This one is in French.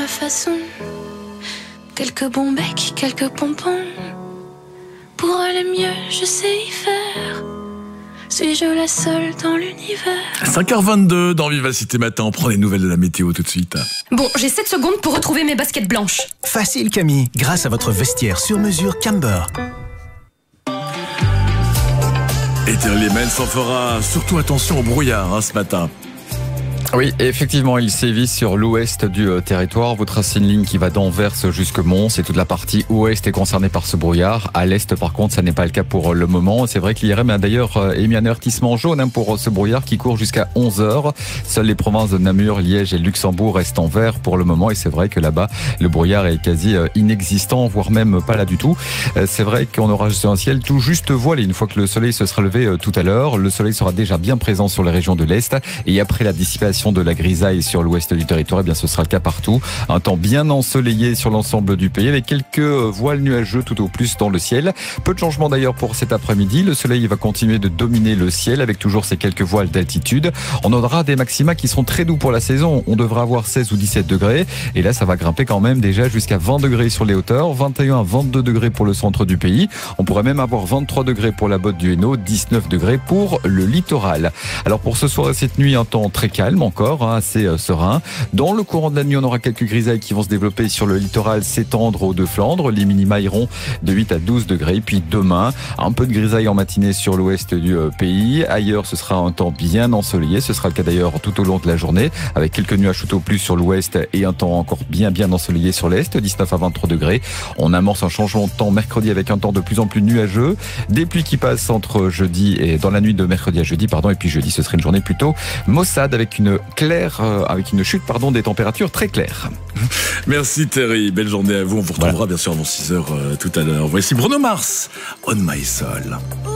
ma façon. Quelques bons becs, quelques pompons. Pour aller mieux, je sais y faire. Suis-je la seule dans l'univers? 5h22 dans Vivacité Matin, on prend les nouvelles de la météo tout de suite. Bon, j'ai 7 secondes pour retrouver mes baskets blanches. Facile Camille, grâce à votre vestiaire sur mesure Camber. Et Thierry Lemel s'en fera surtout attention au brouillard ce matin. Oui, effectivement, il sévit sur l'ouest du territoire. Vous tracez une ligne qui va d'Anvers jusque Mons et toute la partie ouest est concernée par ce brouillard. À l'est, par contre, ça n'est pas le cas pour le moment. C'est vrai que l'IRM a d'ailleurs émis un avertissement jaune pour ce brouillard qui court jusqu'à 11h. Seules les provinces de Namur, Liège et Luxembourg restent en vert pour le moment. Et c'est vrai que là-bas, le brouillard est quasi inexistant, voire même pas là du tout. C'est vrai qu'on aura un ciel tout juste voilé. Une fois que le soleil se sera levé tout à l'heure, le soleil sera déjà bien présent sur les régions de l'Est. Et après la dissipation de la grisaille sur l'ouest du territoire, eh bien ce sera le cas partout. Un temps bien ensoleillé sur l'ensemble du pays avec quelques voiles nuageux tout au plus dans le ciel. Peu de changements d'ailleurs pour cet après-midi. Le soleil va continuer de dominer le ciel avec toujours ces quelques voiles d'altitude. On aura des maxima qui seront très doux pour la saison. On devra avoir 16 ou 17 degrés. Et là, ça va grimper quand même déjà jusqu'à 20 degrés sur les hauteurs, 21 à 22 degrés pour le centre du pays. On pourrait même avoir 23 degrés pour la Botte du Hainaut, 19 degrés pour le littoral. Alors pour ce soir et cette nuit, un temps très calme encore, assez serein. Dans le courant de la nuit, on aura quelques grisailles qui vont se développer sur le littoral, s'étendre aux Deux-Flandres. Les minima iront de 8 à 12 degrés. Puis demain, un peu de grisaille en matinée sur l'ouest du pays. Ailleurs, ce sera un temps bien ensoleillé. Ce sera le cas d'ailleurs tout au long de la journée, avec quelques nuages tout au plus sur l'ouest et un temps encore bien ensoleillé sur l'est, 19 à 23 degrés. On amorce un changement de temps mercredi avec un temps de plus en plus nuageux. Des pluies qui passent entre jeudi et dans la nuit de mercredi à jeudi, et puis jeudi, ce serait une journée plutôt maussade avec une chute des températures très claires. Merci Thierry, belle journée à vous. On vous retrouvera bien sûr avant 6h tout à l'heure. Voici Bruno Mars, On My Soul.